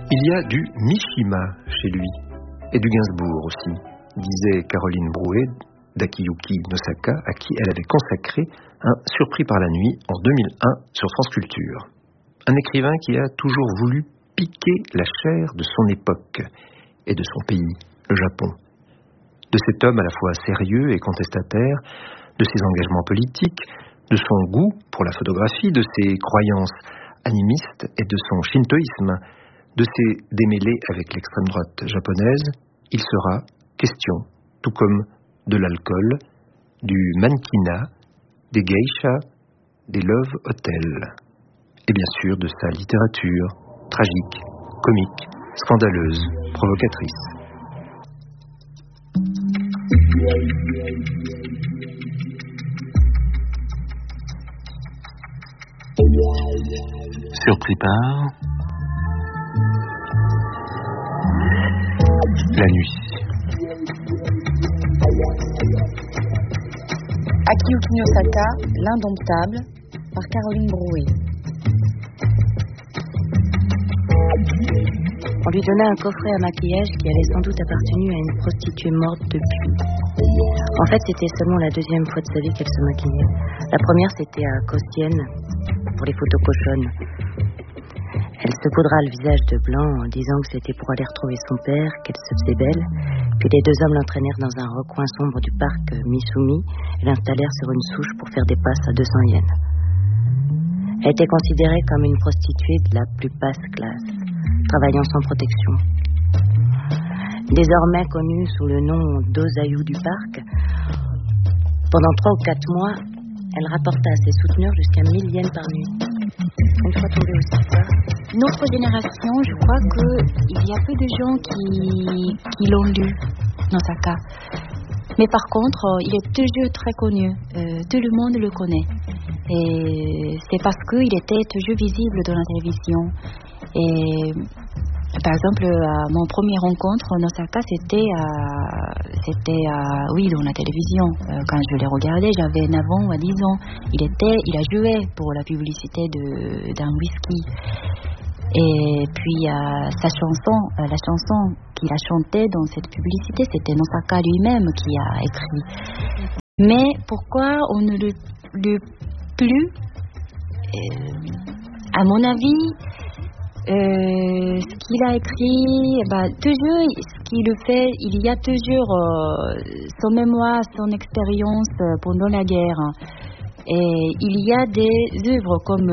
Il y a du Mishima chez lui, et du Gainsbourg aussi, disait Caroline Brouet d'Akiyuki Nosaka, à qui elle avait consacré un Surpris par la nuit en 2001 sur France Culture. Un écrivain qui a toujours voulu piquer la chair de son époque et de son pays, le Japon. De cet homme à la fois sérieux et contestataire, de ses engagements politiques, de son goût pour la photographie, de ses croyances animistes et de son shintoïsme, de ses démêlés avec l'extrême droite japonaise, il sera question, tout comme de l'alcool, du mannequinat, des geishas, des love hotels, et bien sûr de sa littérature, tragique, comique, scandaleuse, provocatrice. Surpris par la nuit. Akiyuki Nosaka, L'indomptable, par Caroline Brouet. On lui donna un coffret à maquillage qui avait sans doute appartenu à une prostituée morte depuis. En fait, c'était seulement la deuxième fois de sa vie qu'elle se maquillait. La première, c'était à Caustienne, pour les photos cochonnes. Elle se poudra le visage de blanc en disant que c'était pour aller retrouver son père, qu'elle se faisait belle. Puis les deux hommes l'entraînèrent dans un recoin sombre du parc Misumi et l'installèrent sur une souche pour faire des passes à 200 yens. Elle était considérée comme une prostituée de la plus basse classe, travaillant sans protection. Désormais connue sous le nom d'Osayu du parc, pendant 3 ou 4 mois, elle rapporta à ses souteneurs jusqu'à 1000 yens par nuit. Une fois tombée aussi tard. Notre génération, je crois qu'il y a peu de gens qui l'ont lu, Nosaka. Mais par contre, il est toujours très connu. Tout le monde le connaît. Et c'est parce qu'il était toujours visible dans la télévision. Et par exemple, à mon premier rencontre, Nosaka, c'était dans la télévision. Quand je l'ai regardé, j'avais 9 ans ou 10 ans. Il a joué pour la publicité d'un whisky. Et puis sa chanson, la chanson qu'il a chantée dans cette publicité, c'était Nosaka lui-même qui a écrit. Mais pourquoi on ne le lit plus? À mon avis, ce qu'il a écrit, toujours ce qu'il fait, il y a toujours son mémoire, son expérience pendant la guerre. Et il y a des œuvres comme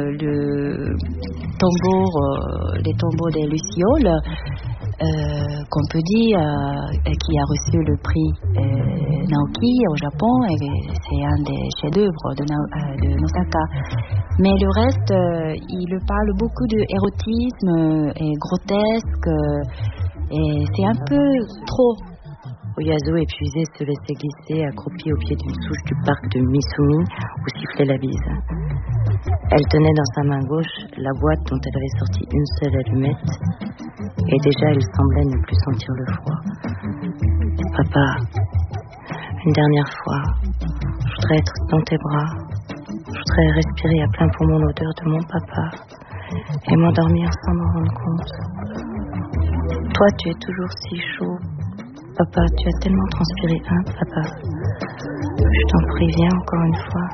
les tombeaux des Lucioles, qu'on peut dire qui a reçu le prix Naoki au Japon, et c'est un des chefs-d'œuvre de Nosaka. Mais le reste, il parle beaucoup d'érotisme et grotesque, et c'est un peu trop. Oyazo, épuisé, se laissait glisser, accroupi au pied d'une souche du parc de Misumi, où sifflait la bise. Elle tenait dans sa main gauche la boîte dont elle avait sorti une seule allumette, et déjà elle semblait ne plus sentir le froid. Papa, une dernière fois, je voudrais être dans tes bras, je voudrais respirer à plein poumon l'odeur de mon papa, et m'endormir sans m'en rendre compte. Toi, tu es toujours si chaud. Papa, tu as tellement transpiré, hein, papa? Je t'en prie, viens encore une fois.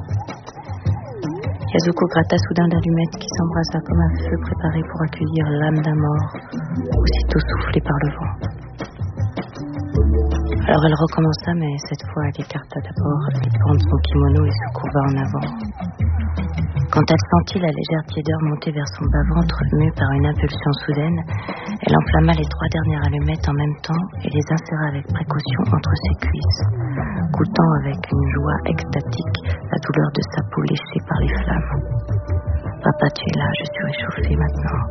Yazuko gratta soudain l'allumette qui s'embrasa comme un feu préparé pour accueillir l'âme d'un mort, aussitôt soufflé par le vent. Alors elle recommença, mais cette fois elle écarta d'abord les pans de son kimono et se courba en avant. Quand elle sentit la légère tiédeur monter vers son bas-ventre, mue par une impulsion soudaine, elle enflamma les 3 dernières allumettes en même temps et les inséra avec précaution entre ses cuisses, goûtant avec une joie extatique la douleur de sa peau léchée par les flammes. Papa, tu es là, je suis réchauffée maintenant.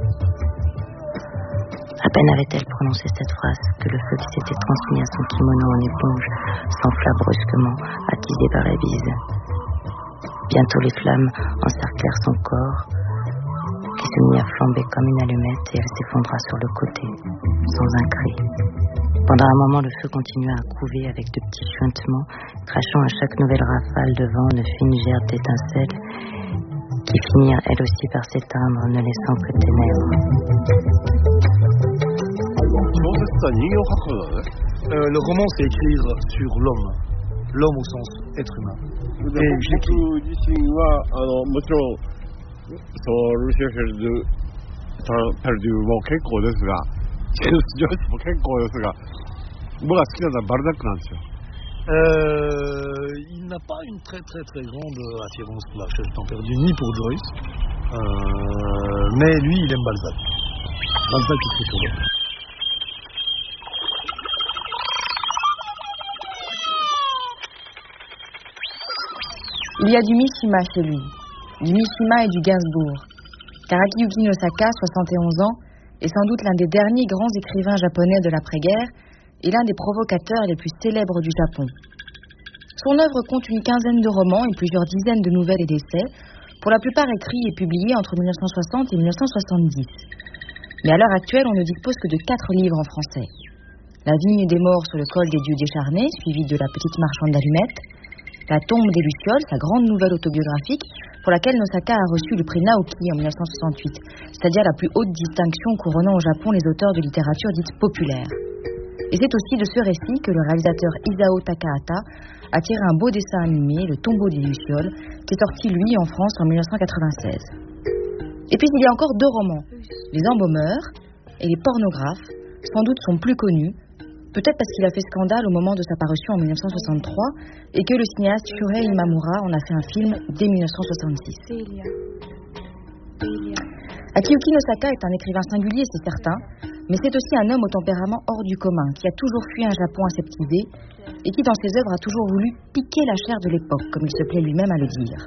À peine avait-elle prononcé cette phrase que le feu qui s'était transmis à son kimono en éponge s'enfla brusquement, attisé par la bise. Bientôt les flammes encerclèrent son corps, qui se mit à flamber comme une allumette, et elle s'effondra sur le côté, sans un cri. Pendant un moment, le feu continua à couver avec de petits chuintements, crachant à chaque nouvelle rafale de vent de fines gerbes d'étincelles, qui finit elle aussi par s'éteindre, ne laissant que ténèbres. Le roman, c'est écrire sur l'homme au sens être humain. Et j'écris. Il n'a pas une très très très grande attirance pour la Cherche du temps perdu, ni pour Joyce. Mais lui, il aime Balzac. Balzac écrit sur l'homme. Il y a du Mishima chez lui, du Mishima et du Gainsbourg. Car Akiyuki Nosaka, 71 ans, est sans doute l'un des derniers grands écrivains japonais de l'après-guerre et l'un des provocateurs les plus célèbres du Japon. Son œuvre compte une quinzaine de romans et plusieurs dizaines de nouvelles et d'essais, pour la plupart écrits et publiés entre 1960 et 1970. Mais à l'heure actuelle, on ne dispose que de 4 livres en français. La vigne des morts sur le col des dieux décharnés, suivie de La petite marchande d'allumettes, La tombe des Lucioles, sa grande nouvelle autobiographique, pour laquelle Nosaka a reçu le prix Naoki en 1968, c'est-à-dire la plus haute distinction couronnant au Japon les auteurs de littérature dite populaire. Et c'est aussi de ce récit que le réalisateur Isao Takahata a tiré un beau dessin animé, Le tombeau des Lucioles, qui est sorti, lui, en France en 1996. Et puis il y a encore 2 romans, Les Embaumeurs et Les Pornographes, sans doute sont plus connus, peut-être parce qu'il a fait scandale au moment de sa parution en 1963 et que le cinéaste Shuhei Imamura en a fait un film dès 1966. Akiyuki Nosaka est un écrivain singulier, c'est certain, mais c'est aussi un homme au tempérament hors du commun, qui a toujours fui un Japon aseptisé et qui, dans ses œuvres, a toujours voulu piquer la chair de l'époque, comme il se plaît lui-même à le dire.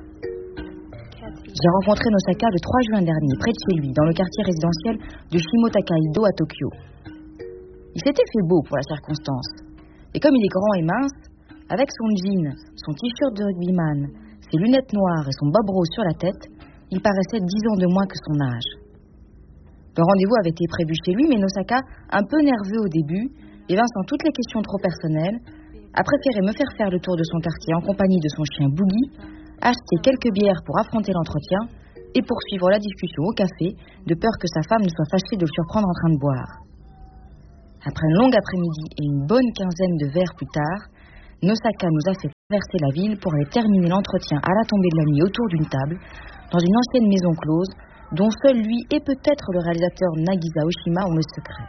J'ai rencontré Nosaka le 3 juin dernier, près de chez lui, dans le quartier résidentiel de Shimotakaido à Tokyo. Il s'était fait beau pour la circonstance. Et comme il est grand et mince, avec son jean, son t-shirt de rugbyman, ses lunettes noires et son bob rose sur la tête, il paraissait 10 ans de moins que son âge. Le rendez-vous avait été prévu chez lui, mais Nosaka, un peu nerveux au début, et vinçant toutes les questions trop personnelles, a préféré me faire le tour de son quartier en compagnie de son chien Boogie, acheter quelques bières pour affronter l'entretien et poursuivre la discussion au café, de peur que sa femme ne soit fâchée de le surprendre en train de boire. Après une longue après-midi et une bonne quinzaine de verres plus tard, Nosaka nous a fait traverser la ville pour aller terminer l'entretien à la tombée de la nuit autour d'une table, dans une ancienne maison close, dont seul lui et peut-être le réalisateur Nagisa Oshima ont le secret.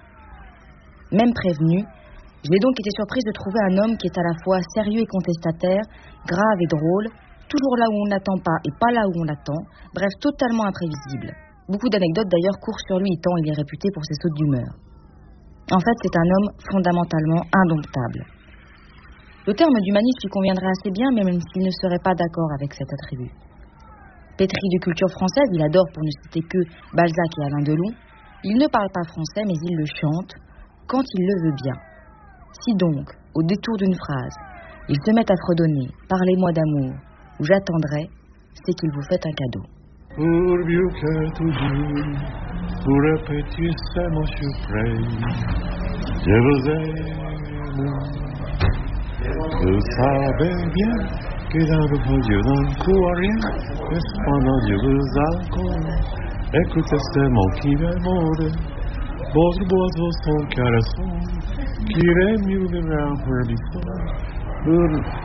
Même prévenu, j'ai donc été surprise de trouver un homme qui est à la fois sérieux et contestataire, grave et drôle, toujours là où on n'attend pas et pas là où on attend, bref, totalement imprévisible. Beaucoup d'anecdotes d'ailleurs courent sur lui tant il est réputé pour ses sautes d'humeur. En fait, c'est un homme fondamentalement indomptable. Le terme d'humaniste lui conviendrait assez bien, même s'il ne serait pas d'accord avec cet attribut. Pétri de culture française, il adore, pour ne citer que Balzac et Alain Delon. Il ne parle pas français, mais il le chante, quand il le veut bien. Si donc, au détour d'une phrase, il se met à fredonner « Parlez-moi d'amour » ou « J'attendrai », c'est qu'il vous fait un cadeau. Pour mieux que toujours, pour un petit serment suprême, je vous aime. Vous savez bien que dans vos yeux n'en court rien, mais cependant je vous accorde. Écoutez ce mot qui m'émode, votre oiseaux sont caressants, qui rémunéra pour l'histoire.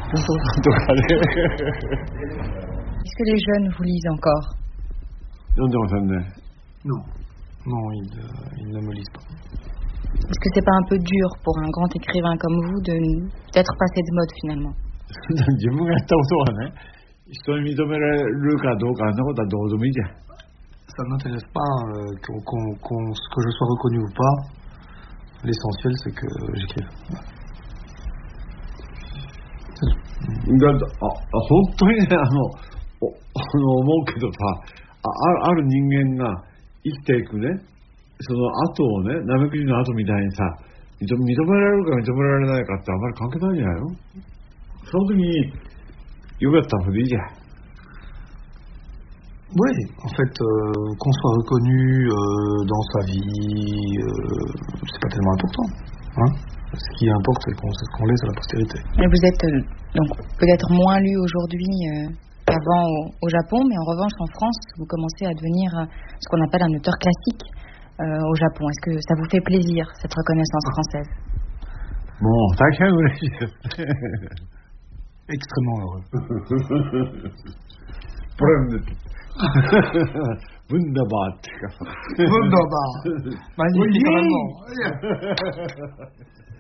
Est-ce que les jeunes vous lisent encore? Non, ils ne me lisent pas. Est-ce que c'est pas un peu dur pour un grand écrivain comme vous d'être passé de mode finalement? Ça ne m'intéresse pas que je sois reconnu ou pas. L'essentiel, c'est que j'écrive. 本当にね、思うけどさ、ある人間が生きていくね、その後をね、ナメクジの後みたいにさ、認められるか認められないかってあんまり関係ないんじゃないの？その時によかったらそれでいいじゃん。 Oui, en fait, qu'on soit reconnu dans sa vie, c'est pas tellement important. Hein? Ce qui importe, c'est qu'on laisse à la postérité. Et vous êtes donc peut-être moins lu aujourd'hui qu'avant au Japon, mais en revanche en France, vous commencez à devenir ce qu'on appelle un auteur classique au Japon. Est-ce que ça vous fait plaisir, cette reconnaissance française? Bon, Extrêmement heureux. Wunderbar. Magnifique, Oui. vraiment.